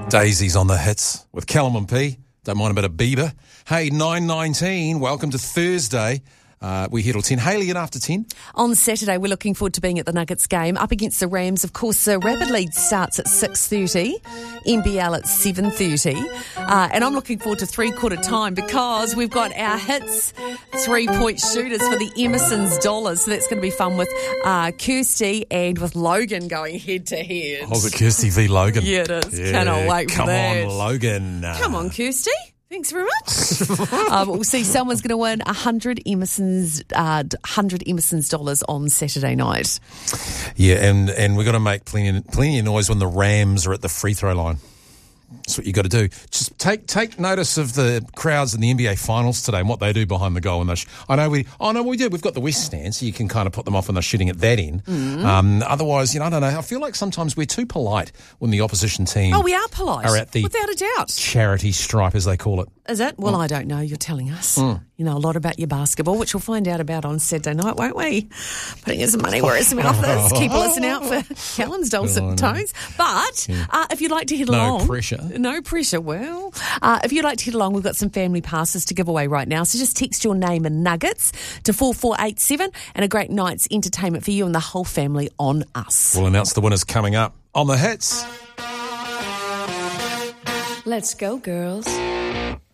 Daisy's on the hits with Callum and P. Don't mind a bit of Bieber. Hey, 9:19. Welcome to Thursday. We're here till 10. Hayley, and after 10? On Saturday, we're looking forward to being at the Nuggets game. Up against the Rams, of course, the Rapid League starts at 6:30, NBL at 7:30. And I'm looking forward to three-quarter time because we've got our hits three-point shooters for the Emerson's Dollars. So that's going to be fun with Kirsty and with Logan going head-to-head. Oh, is it Kirsty v. Logan? Yeah, it is. Yeah, Cannot wait for that. Come on, Logan. Come on, Kirsty. Thanks very much. We'll see someone's going to win 100 Emerson's Dollars on Saturday night. Yeah, and we've got to make plenty of noise when the Rams are at the free throw line. That's what you got to do. Just take notice of the crowds in the NBA Finals today and what they do behind the goal. And I know we do. We've got the West Stand, so you can kind of put them off when they're shooting at that end. Otherwise, I don't know. I feel like sometimes we're too polite when the opposition team. Oh, we are polite. Are at the without a doubt charity stripe, as they call it. Is it? Well, I don't know. You're telling us. You know a lot about your basketball, which we'll find out about on Saturday night, won't we? Putting his money where his mouth is. Keep a listen out for Callum's dulcet tones. But if you'd like to head along. No pressure. Well, if you'd like to head along, we've got some family passes to give away right now. So just text your name and Nuggets to 4487 and a great night's entertainment for you and the whole family on us. We'll announce the winners coming up on the hits. Let's go, girls.